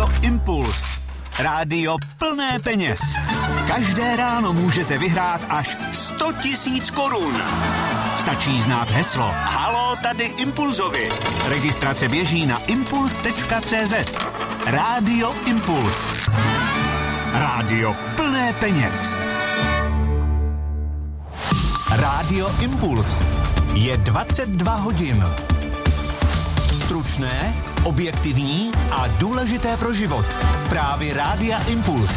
Impuls. Rádio plné peněz. Každé ráno můžete vyhrát až 100 000 korun. Stačí znát heslo Haló, tady Impulzovi. Registrace běží na impuls.cz. Rádio Impuls. Rádio plné peněz. Rádio Impuls. Je 22 hodin. Stručné, objektivní a důležité pro život. Zprávy Rádia Impuls.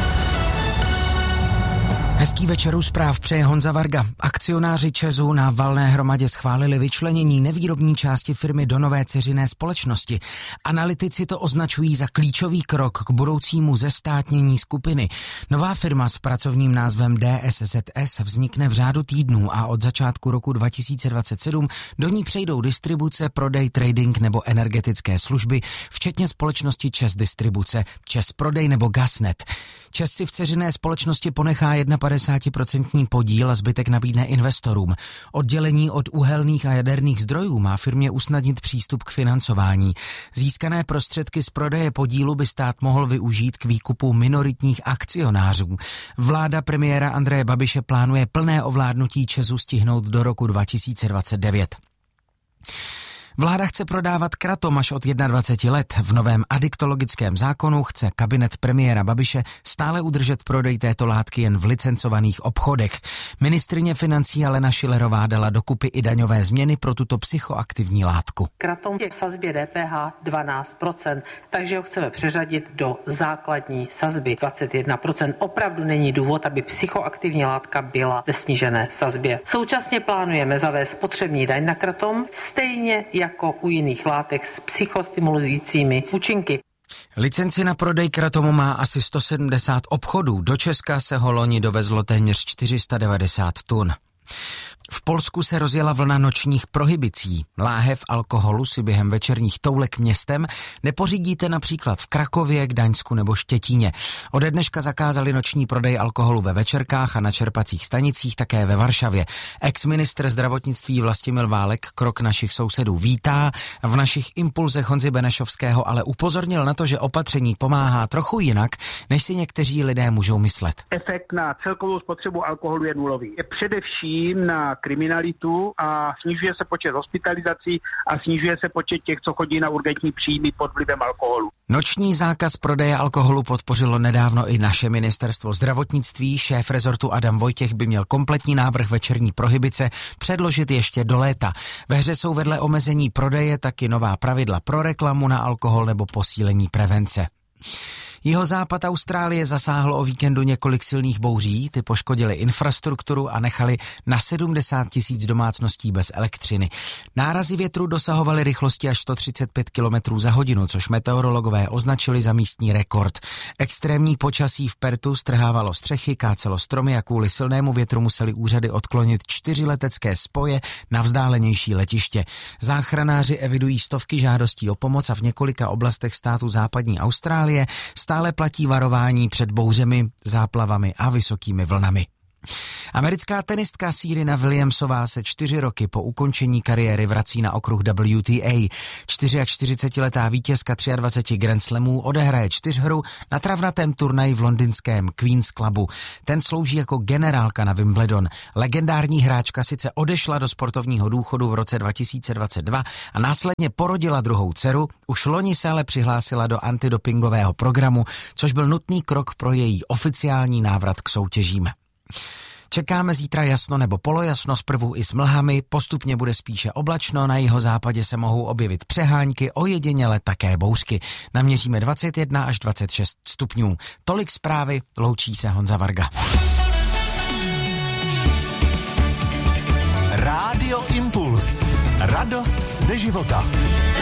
Hezký večer u zpráv přeje Honza Varga. Akcionáři ČEZu na valné hromadě schválili vyčlenění nevýrobní části firmy do nové dceřiné společnosti. Analytici to označují za klíčový krok k budoucímu zestátnění skupiny. Nová firma s pracovním názvem DSZS vznikne v řádu týdnů a od začátku roku 2027 do ní přejdou distribuce, prodej, trading nebo energetické služby, včetně společnosti ČEZ Distribuce, ČEZ Prodej nebo Gasnet. ČEZ si v dceřiné společnosti ponechá 51% podíl a zbytek nabídne investorům. Oddělení od uhelných a jaderných zdrojů má firmě usnadnit přístup k financování. Získané prostředky z prodeje podílu by stát mohl využít k výkupu minoritních akcionářů. Vláda premiéra Andreje Babiše plánuje plné ovládnutí ČEZu stihnout do roku 2029. Vláda chce prodávat kratom až od 21 let. V novém adiktologickém zákonu chce kabinet premiéra Babiše stále udržet prodej této látky jen v licencovaných obchodech. Ministryně financí Alena Schillerová dala dokupy i daňové změny pro tuto psychoaktivní látku. Kratom je v sazbě DPH 12%, takže ho chceme přeřadit do základní sazby 21%. Opravdu není důvod, aby psychoaktivní látka byla ve snížené sazbě. Současně plánujeme zavést spotřební daň na kratom, stejně jako u jiných látek s psychostimulujícími účinky. Licenci na prodej kratomu má asi 170 obchodů. Do Česka se ho loni dovezlo téměř 490 tun. V Polsku se rozjela vlna nočních prohibicí. Láhev alkoholu si během večerních toulek městem nepořídíte například v Krakově, Gdaňsku nebo Štětíně. Ode dneška zakázali noční prodej alkoholu ve večerkách a na čerpacích stanicích také ve Varšavě. Ex-ministr zdravotnictví Vlastimil Válek krok našich sousedů vítá. V našich impulzech Honzy Benešovského ale upozornil na to, že opatření pomáhá trochu jinak, než si někteří lidé můžou myslet. Efekt na celkovou spotřebu alkoholu je nulový. Je především na kriminalitu a snižuje se počet hospitalizací a snižuje se počet těch, co chodí na urgentní příjmy pod vlivem alkoholu. Noční zákaz prodeje alkoholu podpořilo nedávno i naše ministerstvo zdravotnictví. Šéf rezortu Adam Vojtěch by měl kompletní návrh večerní prohibice předložit ještě do léta. Ve hře jsou vedle omezení prodeje taky nová pravidla pro reklamu na alkohol nebo posílení prevence. Jihozápad Austrálie zasáhlo o víkendu několik silných bouří, ty poškodily infrastrukturu a nechali na 70 000 domácností bez elektřiny. Nárazy větru dosahovaly rychlosti až 135 km za hodinu, což meteorologové označili za místní rekord. Extrémní počasí v Pertu strhávalo střechy, kácelo stromy a kvůli silnému větru museli úřady odklonit 4 letecké spoje na vzdálenější letiště. Záchranáři evidují stovky žádostí o pomoc a v několika oblastech státu západní Austrálie stále platí varování před bouřemi, záplavami a vysokými vlnami. Americká tenistka Serena Williamsová se 4 roky po ukončení kariéry vrací na okruh WTA. 44letá vítězka 23 Grand Slamů odehraje 4hru na travnatém turnaji v londýnském Queen's Clubu. Ten slouží jako generálka na Wimbledon. Legendární hráčka sice odešla do sportovního důchodu v roce 2022 a následně porodila druhou dceru, už loni se ale přihlásila do antidopingového programu, což byl nutný krok pro její oficiální návrat k soutěžím. Čekáme zítra jasno nebo polojasno, zprvu i s mlhami, postupně bude spíše oblačno, na jihozápadě se mohou objevit přehánky, ojediněle také bouřky. Naměříme 21 až 26 stupňů. Tolik zprávy, loučí se Honza Varga. Rádio Impuls. Radost ze života.